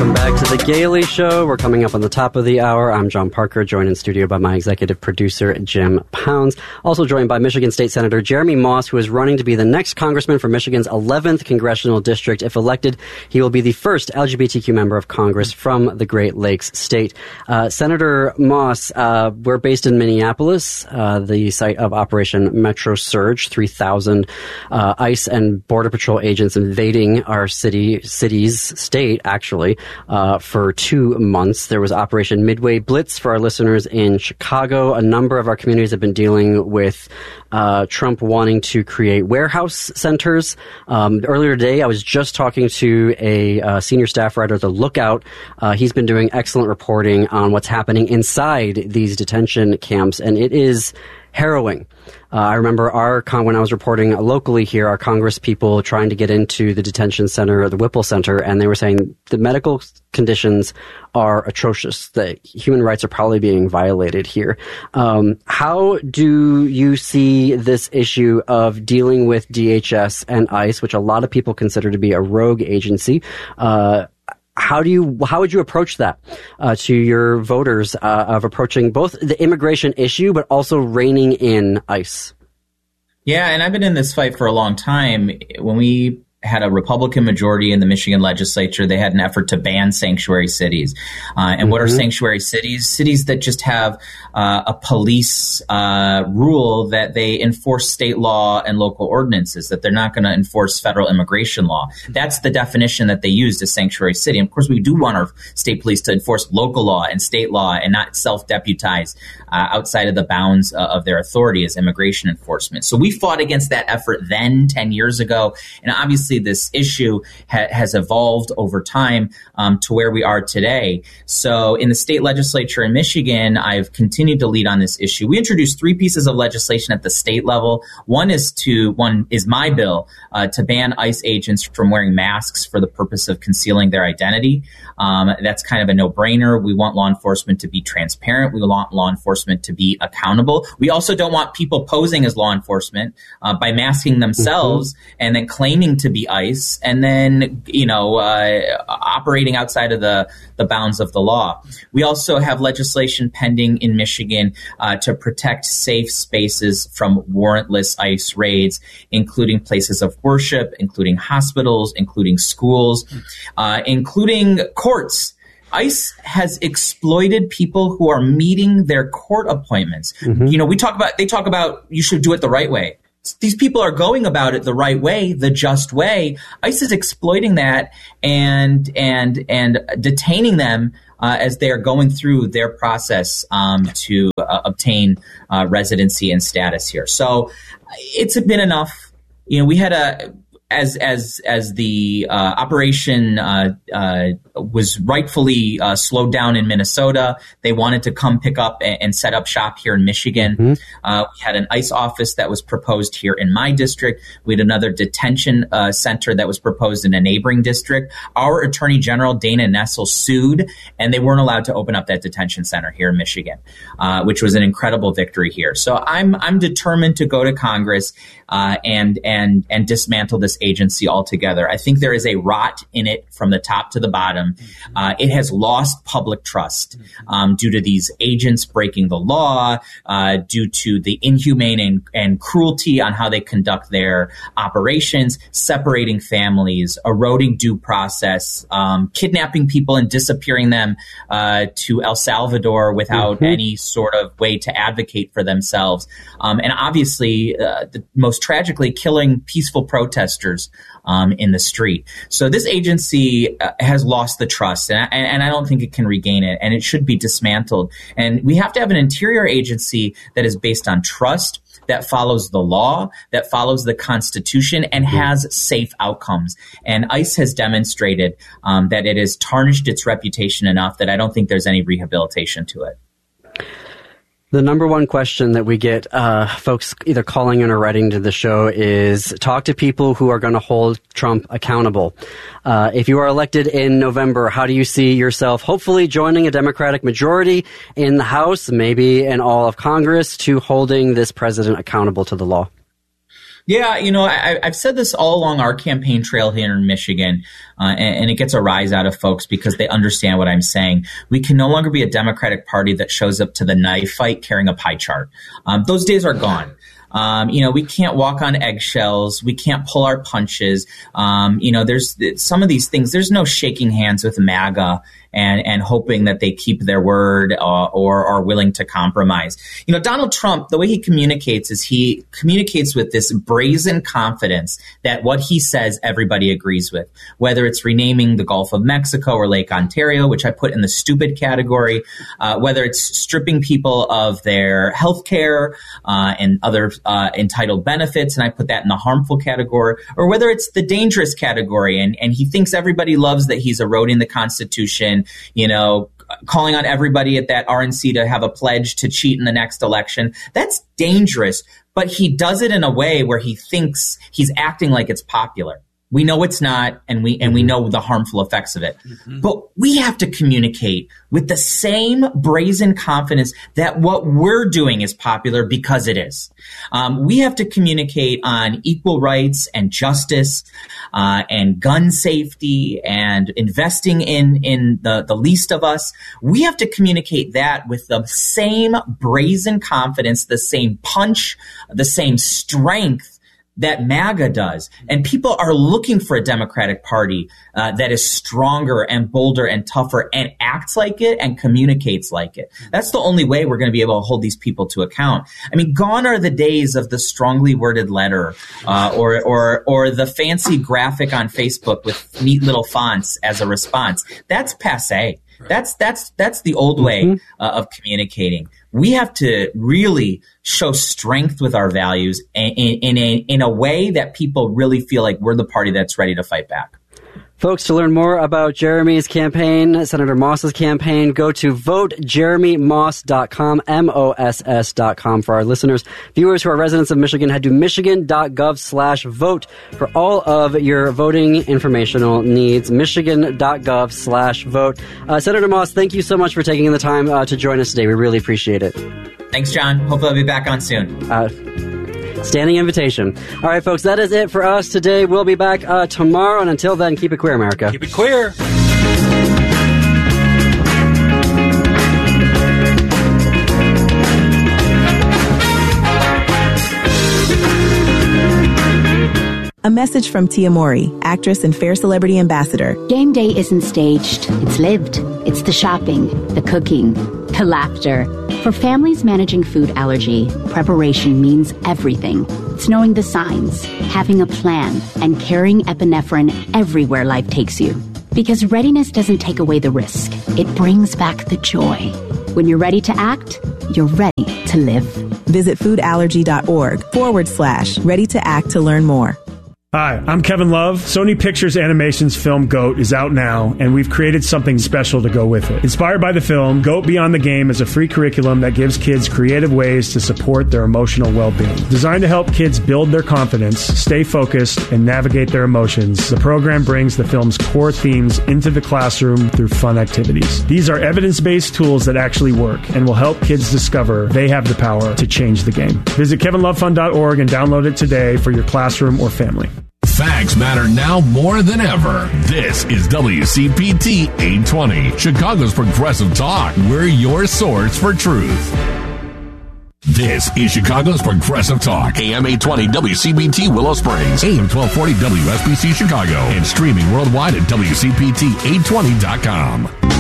Welcome back to The Gailey Show. We're coming up on the top of the hour. I'm John Parker, joined in studio by my executive producer, Jim Pounds. Also joined by Michigan State Senator Jeremy Moss, who is running to be the next congressman for Michigan's 11th congressional district. If elected, he will be the first LGBTQ member of Congress from the Great Lakes state. Senator Moss, we're based in Minneapolis, the site of Operation Metro Surge, 3,000 ICE and Border Patrol agents invading our state, actually, for 2 months. There was Operation Midway Blitz for our listeners in Chicago. A number of our communities have been dealing with Trump wanting to create warehouse centers. Earlier today, I was just talking to a senior staff writer at The Lookout. He's been doing excellent reporting on what's happening inside these detention camps, and it is harrowing. I remember when I was reporting locally here, our Congress people trying to get into the detention center, the Whipple Center, and they were saying the medical conditions are atrocious. The human rights are probably being violated here. How do you see this issue of dealing with DHS and ICE, which a lot of people consider to be a rogue agency? How would you approach that to your voters of approaching both the immigration issue but also reining in ICE? Yeah, and I've been in this fight for a long time. When we had a Republican majority in the Michigan legislature, they had an effort to ban sanctuary cities. And what are sanctuary cities? Cities that just have a police rule that they enforce state law and local ordinances, that they're not going to enforce federal immigration law. That's the definition that they used as sanctuary city. And of course, we do want our state police to enforce local law and state law and not self-deputize outside of the bounds of their authority as immigration enforcement. So we fought against that effort then 10 years ago. And obviously, this issue has evolved over time to where we are today. So in the state legislature in Michigan, I've continued to lead on this issue. We introduced 3 pieces of legislation at the state level. One is my bill to ban ICE agents from wearing masks for the purpose of concealing their identity. That's kind of a no-brainer. We want law enforcement to be transparent. We want law enforcement to be accountable. We also don't want people posing as law enforcement by masking themselves and then claiming to be ICE and then, operating outside of the bounds of the law. We also have legislation pending in Michigan to protect safe spaces from warrantless ICE raids, including places of worship, including hospitals, including schools, including courts. ICE has exploited people who are meeting their court appointments. They talk about you should do it the right way. These people are going about it the right way, the just way. ICE is exploiting that and detaining them as they are going through their process to obtain residency and status here. So it's been enough. We had as the operation was rightfully slowed down in Minnesota, they wanted to come pick up and set up shop here in Michigan. We had an ICE office that was proposed here in my district. We had another detention center that was proposed in a neighboring district. Our Attorney General, Dana Nessel, sued, and they weren't allowed to open up that detention center here in Michigan, which was an incredible victory here. So I'm determined to go to Congress and dismantle this agency altogether. I think there is a rot in it from the top to the bottom. It has lost public trust due to these agents breaking the law, due to the inhumane and cruelty on how they conduct their operations, separating families, eroding due process, kidnapping people and disappearing them to El Salvador without any sort of way to advocate for themselves. And obviously, most tragically, killing peaceful protesters in the street. So this agency has lost the trust, and I don't think it can regain it, and it should be dismantled. And we have to have an interior agency that is based on trust, that follows the law, that follows the Constitution, and has safe outcomes. And ICE has demonstrated that it has tarnished its reputation enough that I don't think there's any rehabilitation to it. The number one question that we get folks either calling in or writing to the show is talk to people who are going to hold Trump accountable. If you are elected in November, how do you see yourself hopefully joining a Democratic majority in the House, maybe in all of Congress, to holding this president accountable to the law? Yeah, I've said this all along our campaign trail here in Michigan, and it gets a rise out of folks because they understand what I'm saying. We can no longer be a Democratic Party that shows up to the knife fight carrying a pie chart. Those days are gone. We can't walk on eggshells. We can't pull our punches. There's some of these things. There's no shaking hands with MAGA and hoping that they keep their word or are willing to compromise. Donald Trump, the way he communicates is he communicates with this brazen confidence that what he says everybody agrees with, whether it's renaming the Gulf of Mexico or Lake Ontario, which I put in the stupid category, whether it's stripping people of their health care and other entitled benefits, and I put that in the harmful category, or whether it's the dangerous category, and he thinks everybody loves that he's eroding the Constitution, calling on everybody at that RNC to have a pledge to cheat in the next election. That's dangerous, but he does it in a way where he thinks he's acting like it's popular. We know it's not, and we know the harmful effects of it. Mm-hmm. But we have to communicate with the same brazen confidence that what we're doing is popular because it is. We have to communicate on equal rights and justice, and gun safety and investing in the least of us. We have to communicate that with the same brazen confidence, the same punch, the same strength that MAGA does. And people are looking for a Democratic Party that is stronger and bolder and tougher and acts like it and communicates like it. That's the only way we're going to be able to hold these people to account. I mean, gone are the days of the strongly worded letter or the fancy graphic on Facebook with neat little fonts as a response. That's passé. That's the old way of communicating. We have to really show strength with our values in a way that people really feel like we're the party that's ready to fight back. Folks, to learn more about Jeremy's campaign, Senator Moss's campaign, go to votejeremymoss.com, MOSS.com. For our listeners, viewers who are residents of Michigan, head to michigan.gov/vote for all of your voting informational needs, michigan.gov/vote. Senator Moss, thank you so much for taking the time to join us today. We really appreciate it. Thanks, John. Hopefully I'll be back on soon. Standing invitation. All right, folks, that is it for us today. We'll be back tomorrow, and until then, keep it queer, America. Keep it queer. A message from Tia Mori, actress and Fair Celebrity Ambassador. Game day isn't staged. It's lived. It's the shopping, the cooking, the laughter. For families managing food allergy, preparation means everything. It's knowing the signs, having a plan, and carrying epinephrine everywhere life takes you. Because readiness doesn't take away the risk. It brings back the joy. When you're ready to act, you're ready to live. Visit foodallergy.org/ready to act to learn more. Hi, I'm Kevin Love. Sony Pictures Animation's film GOAT is out now, and we've created something special to go with it. Inspired by the film, GOAT Beyond the Game is a free curriculum that gives kids creative ways to support their emotional well-being. Designed to help kids build their confidence, stay focused, and navigate their emotions, the program brings the film's core themes into the classroom through fun activities. These are evidence-based tools that actually work and will help kids discover they have the power to change the game. Visit kevinlovefund.org and download it today for your classroom or family. Facts matter now more than ever. This is WCPT 820, Chicago's Progressive Talk. We're your source for truth. This is Chicago's Progressive Talk. AM 820 WCPT Willow Springs, AM 1240 WSBC Chicago, and streaming worldwide at WCPT820.com.